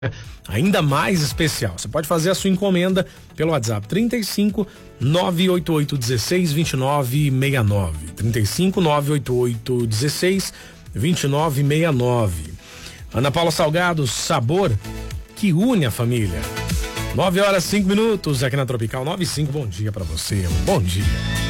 ainda mais especial. Você pode fazer a sua encomenda pelo WhatsApp 35 988 16 29 69. 35 988 16 29 69. Ana Paula Salgado, sabor que une a família. 9h05 aqui na Tropical 95. Bom dia pra você. Bom dia.